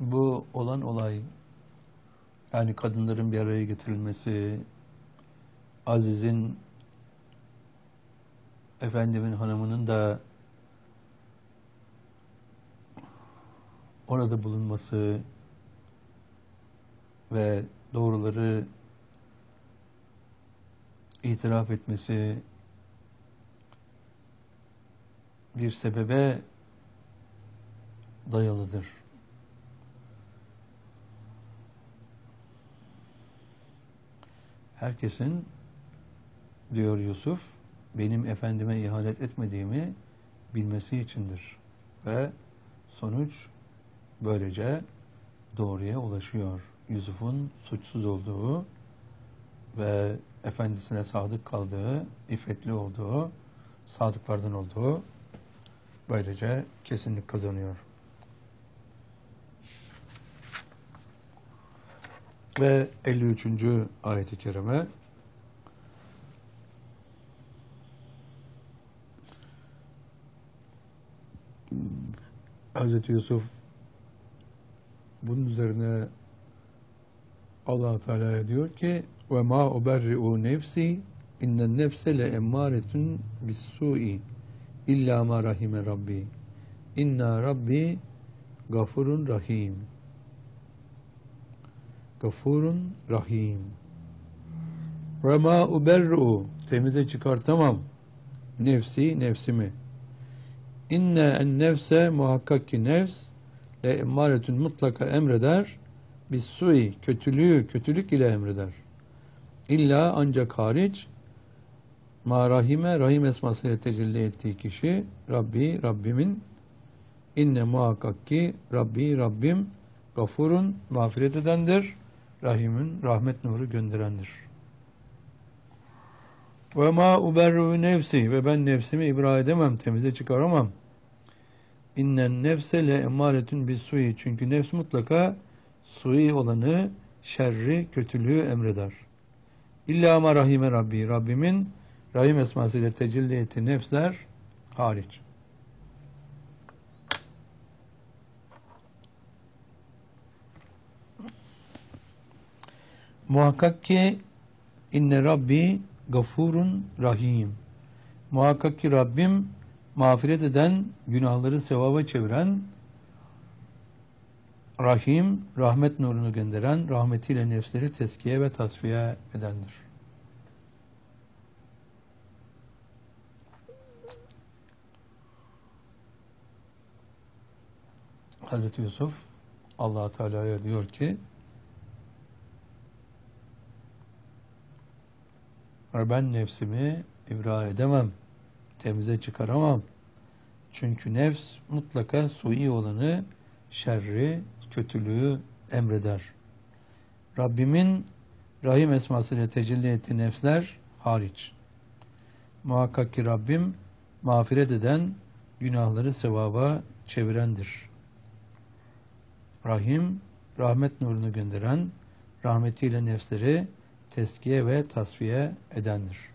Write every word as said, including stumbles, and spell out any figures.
Bu olan olay, yani kadınların bir araya getirilmesi, Aziz'in, efendimin hanımının da orada bulunması ve doğruları itiraf etmesi bir sebebe dayalıdır. Herkesin, diyor Yusuf, benim efendime ihanet etmediğimi bilmesi içindir. Ve sonuç böylece doğruya ulaşıyor. Yusuf'un suçsuz olduğu ve efendisine sadık kaldığı, iffetli olduğu, sadıklardan olduğu böylece kesinlik kazanıyor. Ve elli üçüncü ayet-i kerime Hazreti Yusuf bunun üzerine Allah Teala diyor ki ve ma uberri'u nefsi innen nefse le emmâretun bis-sû'i illa ma rahime rabbi inna rabbi gafurun rahim. Gafurun rahim. Ve ma uberri'u, temize çıkartamam nefsi, nefsimi. İnne en nefse, muhakkak ki nefs le emmâretun, mutlaka emreder, bis sui, kötülüğü, kötülük ile emreder. İlla, ancak hariç, ma rahime, rahim esmasıyla tecelli ettiği kişi, Rabbi, Rabbimin, inne muhakkak ki Rabbi, Rabbim, gafurun, mağfiret edendir, rahimin, rahmet nuru gönderendir. Ve ma uberru nefsi, ve ben nefsimi ibra edemem, temize çıkaramam. İnnen nefse le emmâretun bis sui, çünkü nefs mutlaka sui olanı, şerri, kötülüğü emreder. İlla ma rahime Rabbi, Rabbimin rahim esmasıyla tecelli ettiği nefsler hariç. Muhakkak ki inne Rabbi gafurun rahim. Muhakkak ki Rabbim mağfiret eden, günahları sevaba çeviren, rahim, rahmet nurunu gönderen, rahmetiyle nefsleri teskiye ve tasfiye edendir. Hazreti Yusuf Allah Teala'ya diyor ki ben nefsimi ibra edemem, temize çıkaramam. Çünkü nefs mutlaka sui olanı, şerri, kötülüğü emreder. Rabbimin rahim esmasıyla tecelli ettiği nefsler hariç. Muhakkak ki Rabbim mağfiret eden, günahları sevaba çevirendir. Rahim, rahmet nurunu gönderen, rahmetiyle nefsleri teskiye ve tasfiye edendir.